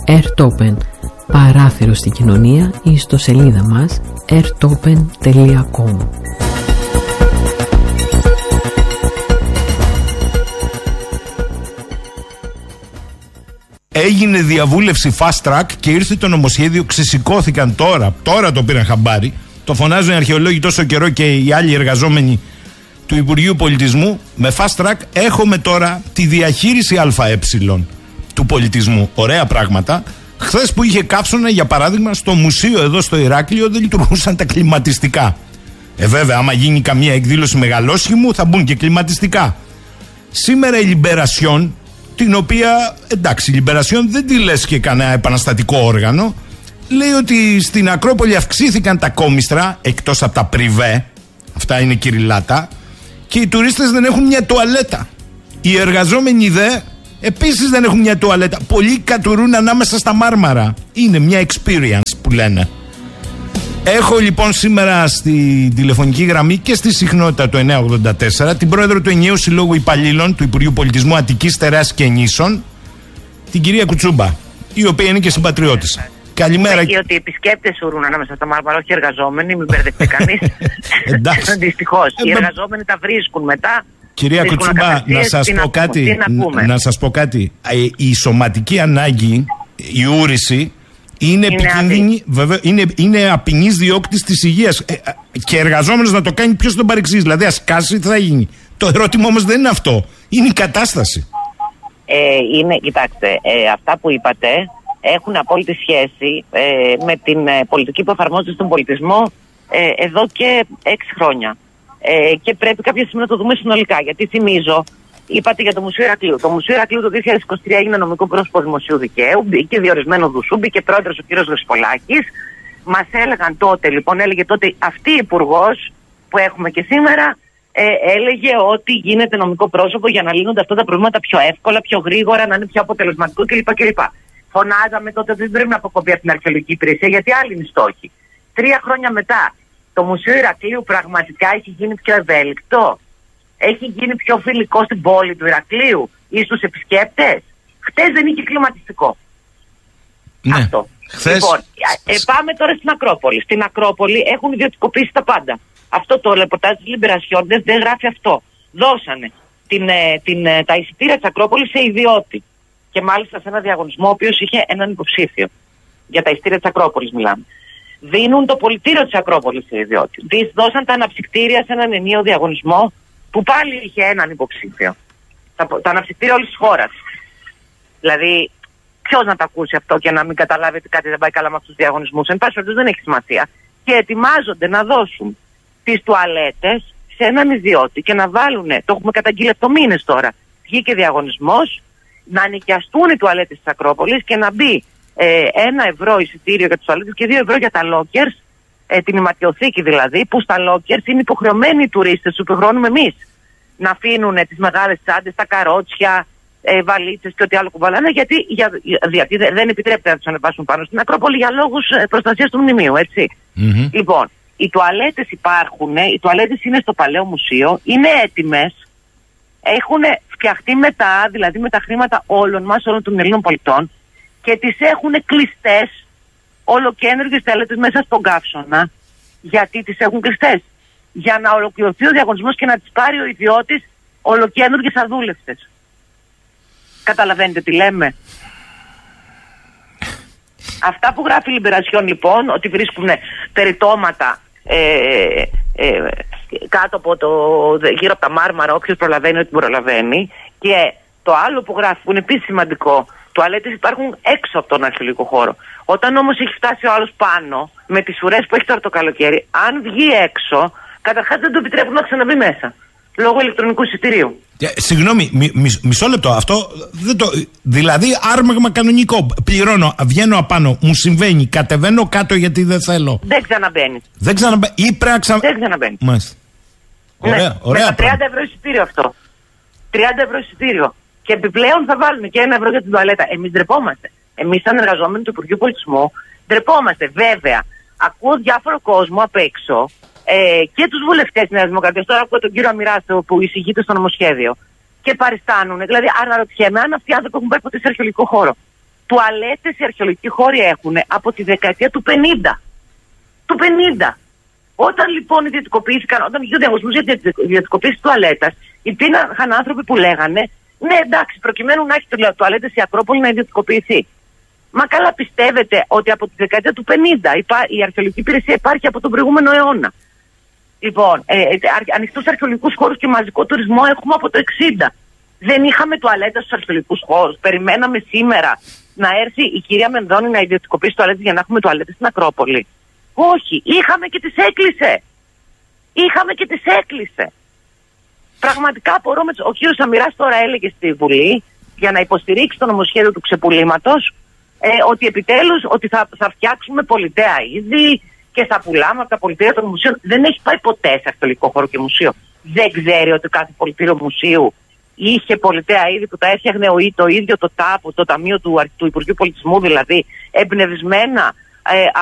Airtopen, παράθυρο στην κοινωνία, ή στο σελίδα μας airtopen.com. Έγινε διαβούλευση fast track και ήρθε το νομοσχέδιο, ξεσηκώθηκαν τώρα το πήραν χαμπάρι, το φωνάζουν οι αρχαιολόγοι τόσο καιρό και οι άλλοι εργαζόμενοι του Υπουργείου Πολιτισμού. Με fast track έχουμε τώρα τη διαχείριση ΑΕ του πολιτισμού. Ωραία πράγματα. Χθες που είχε καύσωνα, για παράδειγμα, στο μουσείο εδώ στο Ηράκλειο δεν λειτουργούσαν τα κλιματιστικά. Βέβαια, άμα γίνει καμία εκδήλωση μεγαλόσχημου, θα μπουν και κλιματιστικά. Σήμερα η Λιμπερασιόν, την οποία, εντάξει, η Λιμπερασιόν δεν τη λες και κανένα επαναστατικό όργανο, λέει ότι στην Ακρόπολη αυξήθηκαν τα κόμιστρα, εκτός από τα πριβέ, αυτά είναι κυριλάτα, και οι τουρίστες δεν έχουν μια τουαλέτα. Οι εργαζόμενοι επίσης δεν έχουν μια τουαλέτα. Πολλοί κατουρούν ανάμεσα στα μάρμαρα. Είναι μια experience που λένε. Έχω λοιπόν σήμερα στη τηλεφωνική γραμμή και στη συχνότητα του 984 την πρόεδρο του Ενιαίου Συλλόγου Υπαλλήλων του Υπουργείου Πολιτισμού Αττικής, Στερεάς και Νήσων, την κυρία Κουτσούμπα, η οποία είναι και συμπατριώτησα. Καλημέρα. Και ότι οι επισκέπτες ουρούν ανάμεσα στα μάρμαρα, όχι οι εργαζόμενοι, μην μπερδευτεί κανείς. Δυστυχώς. Οι εργαζόμενοι τα βρίσκουν μετά. Κυρία Κουτσούμπα, να σας πω κάτι. Η σωματική ανάγκη, η ούρηση, είναι επικίνδυνη, βέβαια, είναι απεινής διώκτης της υγείας. Και εργαζόμενος να το κάνει, ποιος τον παρεξηγεί. Δηλαδή, ας κάσει, τι θα γίνει. Το ερώτημα όμως δεν είναι αυτό. Είναι η κατάσταση. Κοιτάξτε, αυτά που είπατε έχουν απόλυτη σχέση με την πολιτική που εφαρμόζεται στον πολιτισμό εδώ και 6 χρόνια. Και πρέπει κάποια στιγμή να το δούμε συνολικά. Γιατί θυμίζω, είπατε για το Μουσείο Ηρακλείου. Το Μουσείο Ηρακλείου το 2023 έγινε νομικό πρόσωπο Δημοσίου Δικαίου, μπήκε διορισμένο Δουσού, μπήκε πρόεδρος ο κ. Δεσπολάκης. Μας έλεγαν τότε, λοιπόν, έλεγε τότε αυτή η υπουργός που έχουμε και σήμερα, έλεγε ότι γίνεται νομικό πρόσωπο για να λύνονται αυτά τα προβλήματα πιο εύκολα, πιο γρήγορα, να είναι πιο αποτελεσματικό κλπ. Φωνάζαμε τότε ότι δεν πρέπει να αποκοπεί από την αρχαιολογική υπηρεσία, γιατί άλλοι είναι οι στόχοι. 3 χρόνια μετά, το Μουσείο Ηρακλείου πραγματικά έχει γίνει πιο ευέλικτο, έχει γίνει πιο φιλικό στην πόλη του Ηρακλείου ή στους επισκέπτες. Χτες δεν είχε κλιματιστικό. Ναι. Αυτό. Λοιπόν, πάμε τώρα στην Ακρόπολη. Στην Ακρόπολη έχουν ιδιωτικοποιήσει τα πάντα. Αυτό το ρεπορτάζ της Λιμπερασιόν δεν γράφει αυτό. Δώσανε τα εισιτήρια της Ακρόπολης σε ιδιώτη. Και μάλιστα σε ένα διαγωνισμό ο οποίος είχε έναν υποψήφιο. Για τα εισιτήρια της Ακρόπολης μιλάμε. Δίνουν το πολιτήριο της Ακρόπολης σε ιδιώτη. Δώσαν τα αναψυκτήρια σε έναν ενιαίο διαγωνισμό που πάλι είχε έναν υποψήφιο. Τα αναψυκτήρια όλης της χώρας. Δηλαδή, ποιος να τα ακούσει αυτό και να μην καταλάβει ότι κάτι δεν πάει καλά με αυτούς τους διαγωνισμούς. Εν πάση περιπτώσει δεν έχει σημασία. Και ετοιμάζονται να δώσουν τις τουαλέτες σε έναν ιδιώτη και να βάλουν, το έχουμε καταγγείλει από μήνες τώρα, βγήκε διαγωνισμός, να νοικιαστούν οι τουαλέτες της Ακρόπολης και να μπει 1 ευρώ εισιτήριο για τις τουαλέτες και 2 ευρώ για τα lockers, την ηματιοθήκη δηλαδή, που στα lockers είναι υποχρεωμένοι οι τουρίστες, τους υποχρεώνουμε εμείς, να αφήνουν τις μεγάλες τσάντες, τα καρότσια, βαλίτσες και ό,τι άλλο κουβαλάνε, γιατί δεν επιτρέπεται να τους ανεβάσουν πάνω στην Ακρόπολη για λόγους προστασίας του μνημείου, έτσι. Mm-hmm. Λοιπόν, οι τουαλέτες υπάρχουν, οι τουαλέτες είναι στο Παλαιό Μουσείο, είναι έτοιμες, έχουν φτιαχτεί μετά, δηλαδή με τα χρήματα όλων μας, όλων των Ελλήνων πολιτών, και τις έχουν κλειστές ολοκένουργες τουαλέτες μέσα στον καύσωνα. Γιατί τις έχουν κλειστές? Για να ολοκληρωθεί ο διαγωνισμός και να τις πάρει ο ιδιώτης ολοκένουργες αδούλευτες. Καταλαβαίνετε τι λέμε? Αυτά που γράφει η Λιμπερασιόν λοιπόν, ότι βρίσκουν περιτώματα κάτω από γύρω από τα μάρμαρα, όποιος προλαβαίνει ό,τι προλαβαίνει. Και το άλλο που γράφει, που είναι επίσης σημαντικό, τουαλέτες υπάρχουν έξω από τον αρχαιολογικό χώρο. Όταν όμως έχει φτάσει ο άλλος πάνω, με τις ουρές που έχει τώρα το καλοκαίρι, αν βγει έξω, καταρχάς δεν του επιτρέπουν να ξαναμπεί μέσα. Λόγω ηλεκτρονικού εισιτηρίου. Συγγνώμη, μισό λεπτό. Αυτό δεν το. Δηλαδή, άρμαγμα κανονικό. Πληρώνω, βγαίνω απάνω, μου συμβαίνει, κατεβαίνω κάτω γιατί δεν θέλω. Δεν ξαναμπαίνει. Δεν ξαναμπαίνει. Ή πρέπει να Δεν ξαναμπαίνει. Μάλιστα. Ωραία, ναι, ωραία. Με 30 ευρώ εισιτήριο αυτό. 30 ευρώ εισιτήριο. Και επιπλέον θα βάλουν και 1 ευρώ για την τουαλέτα. Εμείς ντρεπόμαστε. Εμείς, σαν εργαζόμενοι του Υπουργείου Πολιτισμού, ντρεπόμαστε. Βέβαια, ακούω διάφορο κόσμο απ' έξω. Και τους βουλευτές της Νέας Δημοκρατίας, τώρα ακούω τον κύριο Αμυράστο που εισηγείται στο νομοσχέδιο, και παριστάνουν. Δηλαδή, αναρωτιέμαι αν αυτοί οι άνθρωποι έχουν πάει ποτέ σε αρχαιολογικό χώρο. Τουαλέτες οι αρχαιολογικοί χώροι έχουν από τη δεκαετία του 50. Του 50. Όταν λοιπόν ιδιωτικοποιήθηκαν, όταν γίνονται διαγωνισμούς για τη ιδιωτικοποίηση τουαλέτας, υπήρχαν άνθρωποι που λέγανε ναι, εντάξει, προκειμένου να έχει τουαλέτες η Ακρόπολη να ιδιωτικοποιηθεί. Μα καλά, πιστεύετε ότι από τη δεκαετία του 50 η αρχαιολογική υπηρεσία υπάρχει από τον προηγούμενο αιώνα? Λοιπόν, ανοιχτούς αρχαιολογικούς χώρους και μαζικό τουρισμό έχουμε από το 60. Δεν είχαμε τουαλέτες στους αρχαιολογικούς χώρους. Περιμέναμε σήμερα να έρθει η κυρία Μενδώνη να ιδιωτικοποιήσει τουαλέτες για να έχουμε τουαλέτες στην Ακρόπολη? Όχι, είχαμε και τις έκλεισε. Είχαμε και τις έκλεισε. Πραγματικά απορώ ο κύριος Σαμυράς τώρα έλεγε στη Βουλή για να υποστηρίξει το νομοσχέδιο του ξεπουλήματος ότι επιτέλους ότι θα φτιάξουμε πολιτέα είδη και θα πουλάμε από τα πολιτεία των μουσείων. Δεν έχει πάει ποτέ σε αρχαιολογικό χώρο και μουσείο. Δεν ξέρει ότι κάθε πολιτήριο μουσείου είχε πολιτέα είδη που τα έφτιαχνε το ίδιο το ΤΑΠ, το Ταμείο του Υπουργείου Πολιτισμού, δηλαδή εμπνευσμένα